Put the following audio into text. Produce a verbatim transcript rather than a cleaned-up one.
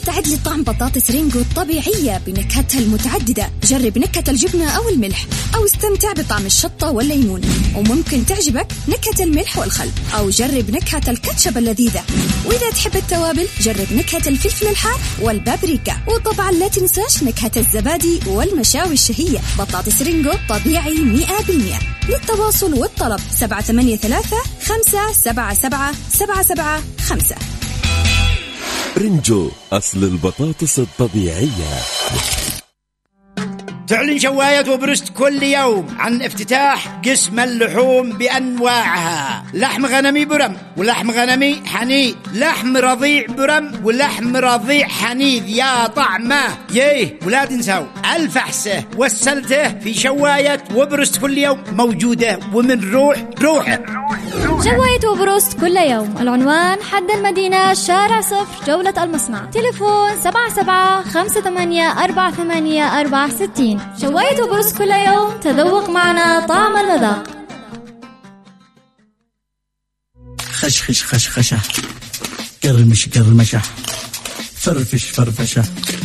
استعد لطعم بطاطس رينجو الطبيعية بنكهتها المتعددة. جرب نكهة الجبنة أو الملح، أو استمتع بطعم الشطة والليمون. وممكن تعجبك نكهة الملح والخل، أو جرب نكهة الكاتشب اللذيذة. وإذا تحب التوابل جرب نكهة الفلفل الحار والبابريكا. وطبعا لا تنساش نكهة الزبادي والمشاوي الشهية. بطاطس رينجو طبيعي مئة بالمئة. للتواصل والطلب سبعة ثمانية ثلاثة خمسة سبعة سبعة سبعة سبعة خمسة. رينجو أصل البطاطس الطبيعية. تعلن شواية وبرست كل يوم عن افتتاح قسم اللحوم بأنواعها: لحم غنمي برم، ولحم غنمي حنيذ، لحم رضيع برم، ولحم رضيع حنيذ. يا طعمه يه ولا تنسوا الفحسة والسلته في شواية وبرست كل يوم موجودة، ومن روح روح. شواية وبروست كل يوم. العنوان: حد المدينة، شارع صفر، جولة المصنع. تليفون سبعة سبعة خمسة ثمانية أربعة ثمانية أربعة ستين. شواية وبروست كل يوم، تذوق معنا طعم المذاق. خشخش خشخشة، قرمش قرمشة، فرفش فرفشة.